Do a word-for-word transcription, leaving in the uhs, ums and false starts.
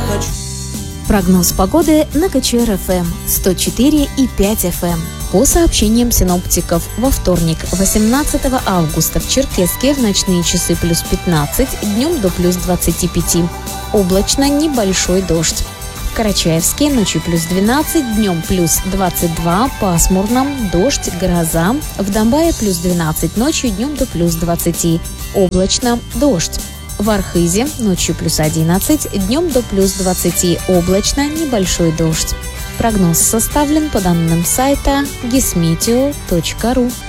Прогноз погоды на КЧР-ФМ сто четыре и пять эф эм. По сообщениям синоптиков, во вторник, восемнадцатого августа, в Черкесске в ночные часы плюс пятнадцать, днем до плюс двадцати пяти. Облачно, небольшой дождь. В Карачаевске ночью плюс двенадцать, днем плюс двадцать два, пасмурно, дождь, гроза. В Домбае плюс двенадцать, ночью, днем до плюс двадцати. Облачно, дождь. В Архизе ночью плюс одиннадцать, днем до плюс двадцати, облачно, небольшой дождь. Прогноз составлен по данным сайта гисметео точка ру.